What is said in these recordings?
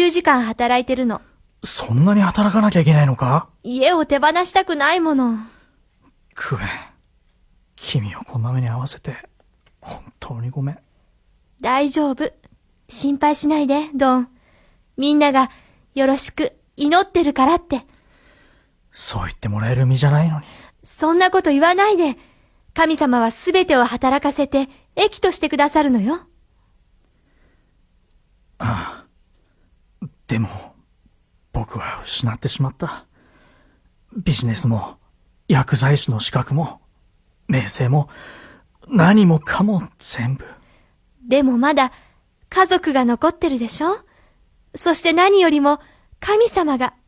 20時間働いてるの。 そんなに働かなきゃいけないのか？ 家を手放したくないもの。 クエン、君をこんな目に遭わせて、本当にごめん。 大丈夫。心配しないで、ドン。みんながよろしく祈ってるからって。 そう言ってもらえる身じゃないのに。 そんなこと言わないで。神様はすべてを働かせて益としてくださるのよ。 ああ。でも、僕は失ってしまった。ビジネスも、薬剤師の資格も、名声も、何もかも全部。 でもまだ家族が残ってるでしょ？そして何よりも神様が。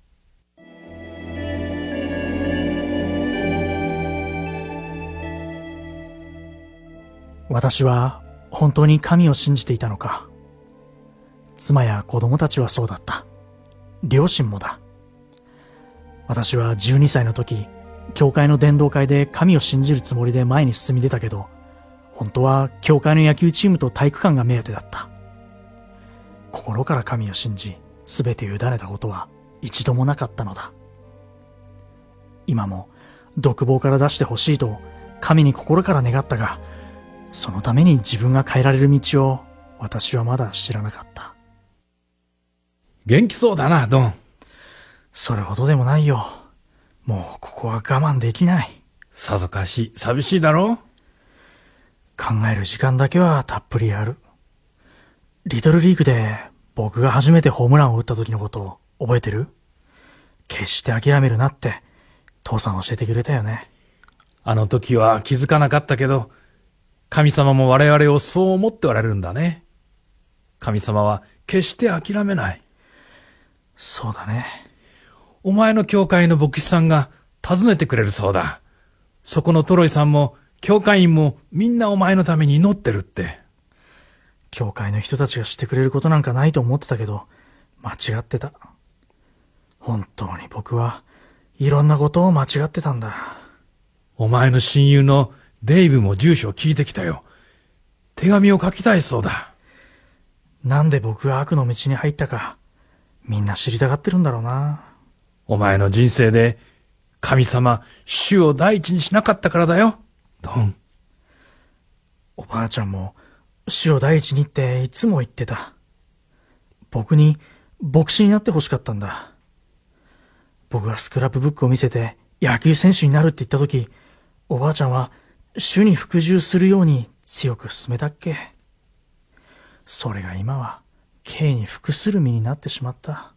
私は本当に神を信じていたのか。妻や子供たちはそうだった。両親もだ。私は12歳の時、教会の伝道会で神を信じるつもりで前に進み出たけど、本当は教会の野球チームと体育館が目当てだった。心から神を信じ、すべて委ねたことは一度もなかったのだ。今も独房から出してほしいと神に心から願ったが、そのために自分が変えられる道を私はまだ知らなかった。 元気そうだな、ドン。 それほどでもないよ。もうここは我慢できない。 さぞかし寂しいだろう？ 考える時間だけはたっぷりある。リトルリーグで僕が初めてホームランを打った時のことを覚えてる？決して諦めるなって父さん教えてくれたよね。 あの時は気づかなかったけど、神様も我々をそう思っておられるんだね。神様は決して諦めない。 そうだね。 お前の教会の牧師さんが訪ねてくれるそうだ。そこのトロイさんも教会員もみんなお前のために祈ってるって。 教会の人たちがしてくれることなんかないと思ってたけど、間違ってた。本当に僕はいろんなことを間違ってたんだ。 お前の親友のデイブも住所を聞いてきたよ。手紙を書きたいそうだ。 なんで僕が悪の道に入ったか、みんな知りたがってるんだろうな。 お前の人生で神様、主を第一にしなかったからだよ、ドン。 おばあちゃんも主を第一にっていつも言ってた。僕に牧師になってほしかったんだ。僕がスクラップブックを見せて野球選手になるって言った時、おばあちゃんは主に服従するように強く勧めたっけ。それが今は刑に服する身になってしまった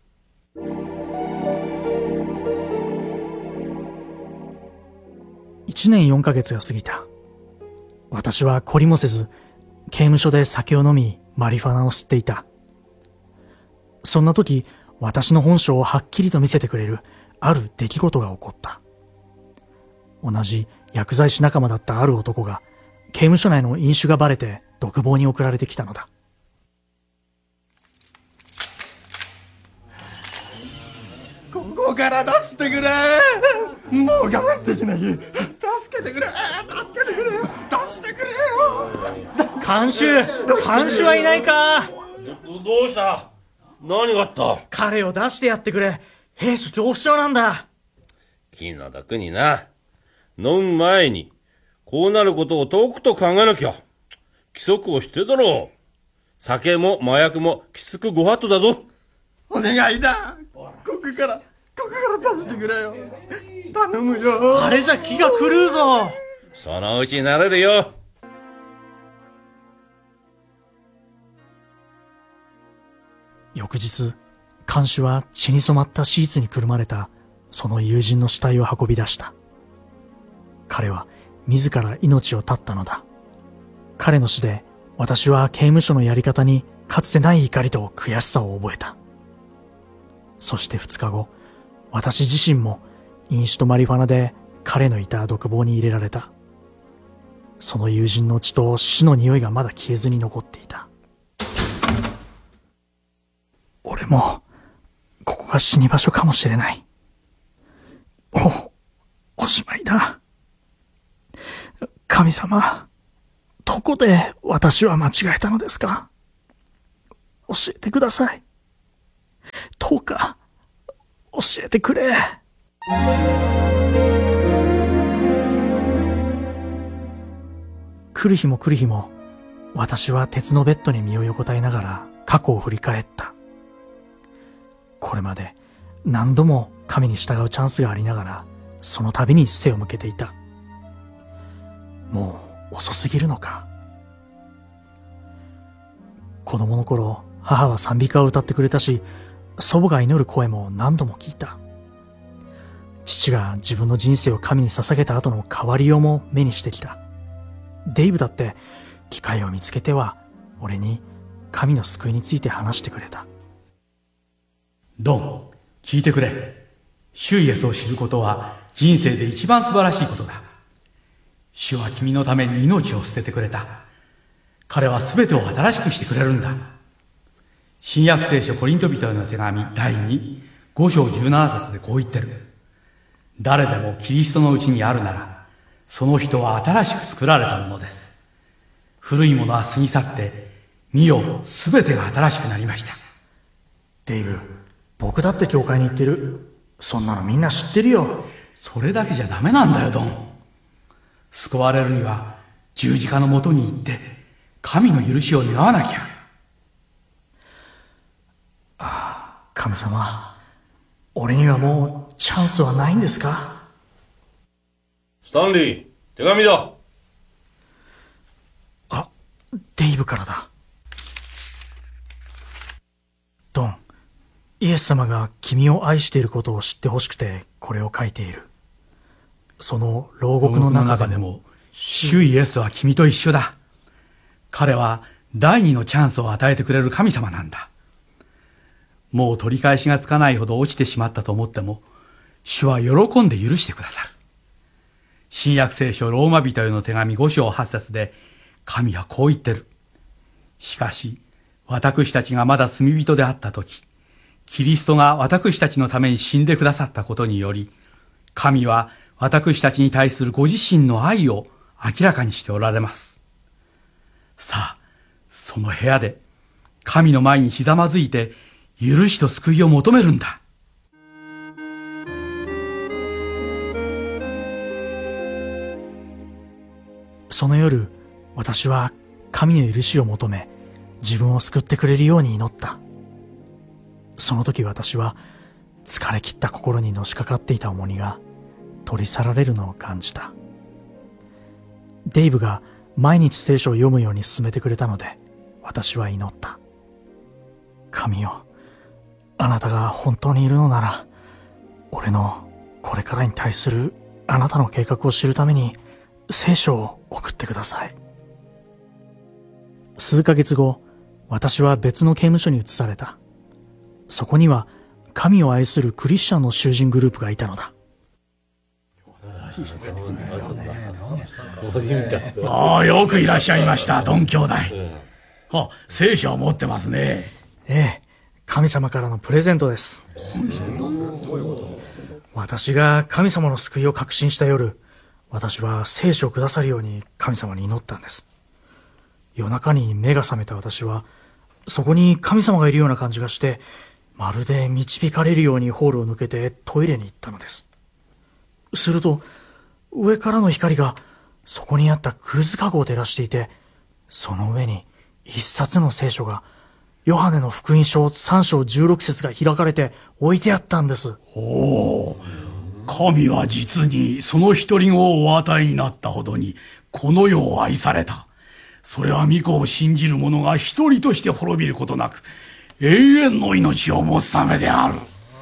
。1年4ヶ月が過ぎた。私は懲りもせず刑務所で酒を飲みマリファナを吸っていた。そんな時、私の本性をはっきりと見せてくれるある出来事が起こった。同じ薬剤師仲間だったある男が刑務所内の飲酒がバレて独房に送られてきたのだ。 ここから出してくれ。もう我慢できない。助けてくれ。助けてくれ。出してくれよ。 監修はいないか？ どうした？何があった？ 彼を出してやってくれ。兵所恐怖症なんだ。 気の毒にな。飲む前にこうなることをとくと考えなきゃ。規則をしてだろう。酒も麻薬もきつくご法度だぞ。 お願いだ。ここから出してくれよ。頼むよ。 あれじゃ気が狂うぞ。 そのうち慣れるよ。 翌日、看守は血に染まったシーツにくるまれたその友人の死体を運び出した。彼は自ら命を絶ったのだ。彼の死で私は刑務所のやり方にかつてない怒りと悔しさを覚えた。そして2日後、私自身も飲酒とマリファナで彼のいた独房に入れられた。その友人の血と死の匂いがまだ消えずに残っていた。俺もここが死に場所かもしれない。おしまいだ。神様、どこで私は間違えたのですか？教えてください。 どうか、教えてくれ。来る日も来る日も、私は鉄のベッドに身を横たえながら過去を振り返った。これまで何度も神に従うチャンスがありながら、その度に背を向けていた。もう遅すぎるのか。子供の頃、母は賛美歌を歌ってくれたし、祖母が祈る声も何度も聞いた。父が自分の人生を神に捧げた後の変わりようも目にしてきた。デイブだって機会を見つけては俺に神の救いについて話してくれた。 ドン、聞いてくれ。主イエスを知ることは人生で一番素晴らしいことだ。主は君のために命を捨ててくれた。彼は全てを新しくしてくれるんだ。新約聖書コリント人への手紙第2、5章17節でこう言ってる。誰でもキリストのうちにあるなら、その人は新しく作られたものです。古いものは過ぎ去って、見よ、すべてが新しくなりました。 デイブ、僕だって教会に行ってる。そんなのみんな知ってるよ。 それだけじゃダメなんだよ、ドン。救われるには十字架のもとに行って神の許しを願わなきゃ。 神様、俺にはもうチャンスはないんですか？ スタンリー、手紙だ。 デイブからだ。ドン、イエス様が君を愛していることを知ってほしくてこれを書いている。その牢獄の中でも主イエスは君と一緒だ。彼は第二のチャンスを与えてくれる神様なんだ。もう取り返しがつかないほど落ちてしまったと思っても、主は喜んで許してくださる。新約聖書ローマ人への手紙5章8節で、神はこう言ってる。しかし、私たちがまだ罪人であったとき、キリストが私たちのために死んでくださったことにより、神は私たちに対するご自身の愛を明らかにしておられます。さあ、その部屋で、神の前にひざまずいて、許しと救いを求めるんだ。 その夜、私は神の許しを求め、自分を救ってくれるように祈った。その時私は、疲れ切った心にのしかかっていた重荷が取り去られるのを感じた。デイブが毎日聖書を読むように勧めてくれたので、私は祈った。神よ、あなたが本当にいるのなら、俺のこれからに対するあなたの計画を知るために聖書を送ってください。数ヶ月後、私は別の刑務所に移された。そこには神を愛するクリスチャンの囚人グループがいたのだ。 よくいらっしゃいました、ドン兄弟。聖書を持ってますね。 ええ、神様からのプレゼントです。私が神様の救いを確信した夜、私は聖書をくださるように神様に祈ったんです。夜中に目が覚めた私は、そこに神様がいるような感じがして、まるで導かれるようにホールを抜けてトイレに行ったのです。すると、上からの光がそこにあったクズカゴを照らしていて、その上に一冊の聖書が、ヨハネの福音書3章16節が開かれて置いてあったんです。 神は実にその一人子をお与えになったほどにこの世を愛された。それは御子を信じる者が一人として滅びることなく永遠の命を持つためである。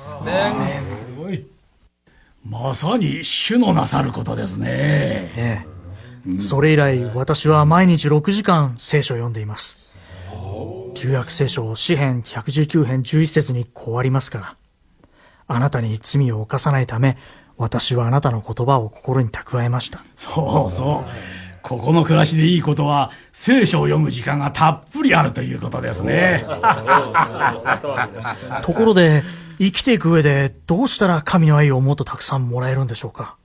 まさに主のなさることですね。 ええ、それ以来私は毎日6時間聖書を読んでいます。旧約聖書詩編119編11節にこうありますから。あなたに罪を犯さないため、私はあなたの言葉を心に蓄えました。 そうそう。ここの暮らしでいいことは、聖書を読む時間がたっぷりあるということですね。 ところで、生きていく上でどうしたら神の愛をもっとたくさんもらえるんでしょうか？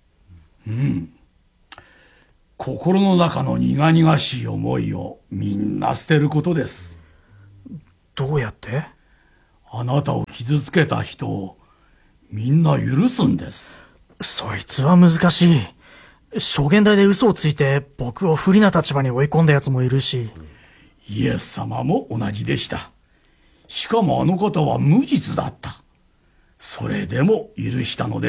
心の中の苦々しい思いをみんな捨てることです。 どうやって？ あなたを傷つけた人をみんな許すんです。 そいつは難しい。証言台で嘘をついて僕を不利な立場に追い込んだ奴もいるし。 イエス様も同じでした。しかもあの方は無実だった。それでも許したのです。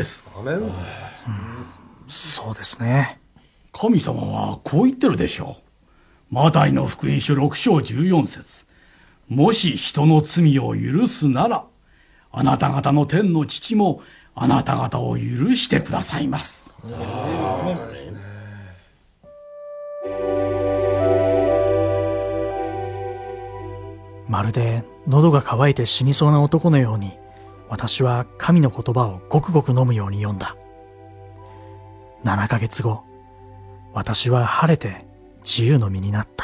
そうですね。 神様はこう言ってるでしょう。マタイの福音書6章14節。もし人の罪を許すなら、あなた方の天の父もあなた方を許してくださいます。 まるで喉が渇いて死にそうな男のように、私は神の言葉をごくごく飲むように読んだ。7ヶ月後、私は晴れて自由の身になった。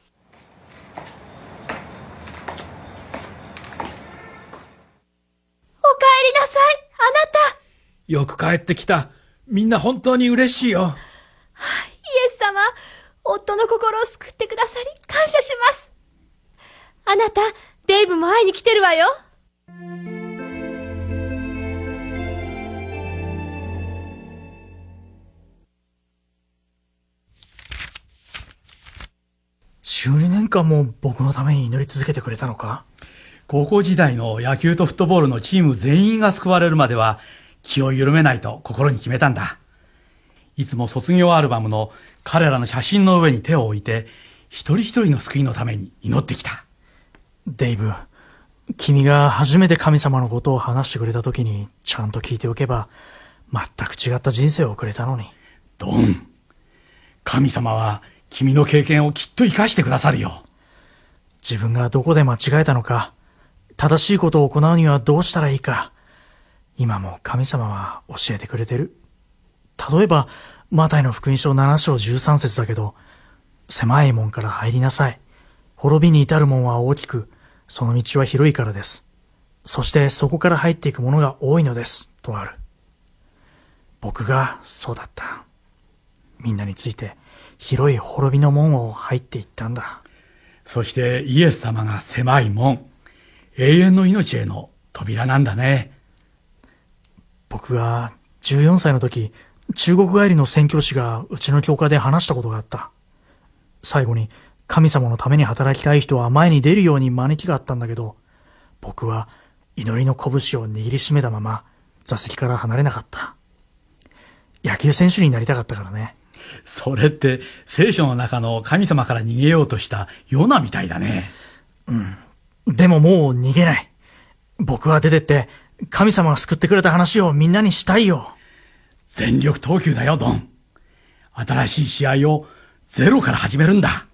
お帰りなさい、あなた。 よく帰ってきた。みんな本当に嬉しいよ。 イエス様、夫の心を救ってくださり感謝します。あなた、デイブも会いに来てるわよ。 12年間も僕のために祈り続けてくれたのか？ 高校時代の野球とフットボールのチーム全員が救われるまでは気を緩めないと心に決めたんだ。いつも卒業アルバムの彼らの写真の上に手を置いて、一人一人の救いのために祈ってきた。 デイブ、君が初めて神様のことを話してくれた時にちゃんと聞いておけば、全く違った人生をくれたのに。 ドン、神様は君の経験をきっと生かしてくださるよ。 自分がどこで間違えたのか、正しいことを行うにはどうしたらいいか、今も神様は教えてくれてる。例えば、マタイの福音書7章13節だけど、狭い門から入りなさい。滅びに至る門は大きく、その道は広いからです。そしてそこから入っていくものが多いのです。とある。僕がそうだった。みんなについて広い滅びの門を入っていったんだ。 そしてイエス様が狭い門、永遠の命への扉なんだね。 僕が14歳の時、中国帰りの宣教師がうちの教会で話したことがあった。最後に、神様のために働きたい人は前に出るように招きがあったんだけど、僕は祈りの拳を握りしめたまま座席から離れなかった。野球選手になりたかったからね。 それって聖書の中の神様から逃げようとしたヨナみたいだね。 うん。でももう逃げない。僕は出てって神様が救ってくれた話をみんなにしたいよ。 全力投球だよ、ドン。新しい試合をゼロから始めるんだ。